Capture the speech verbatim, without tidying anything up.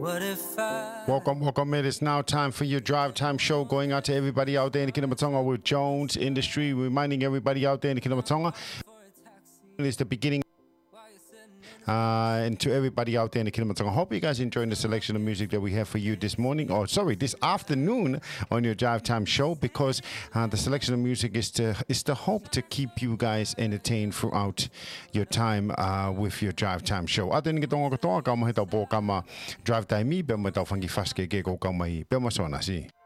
Welcome, welcome. It is now time for your drive time show. Going out to everybody out there in the Kingdom of Tonga with Jones Industry, reminding everybody out there in the Kingdom of Tonga. It's the beginning. Uh, and to everybody out there in the Kingdom of Tonga, hope you guys enjoying the selection of music that we have for you this morning, or sorry, this afternoon on your Drive Time show, because uh, the selection of music is to is the hope to keep you guys entertained throughout your time uh, with your Drive Time show. Ate ni tonga ko toa ka mo he tau po ka ma Drive Time mi be mo tau fangi faske ke ko ka mai be mo sona si.